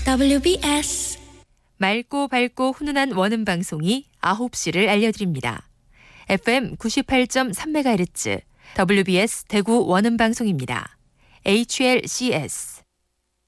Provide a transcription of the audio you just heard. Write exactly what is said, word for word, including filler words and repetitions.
더블유비에스 맑고 밝고 훈훈한 원음 방송이 아홉 시를 알려드립니다. 에프엠 구십팔 점 삼 메가헤르츠 더블유비에스 대구 원음 방송입니다. 에이치엘씨에스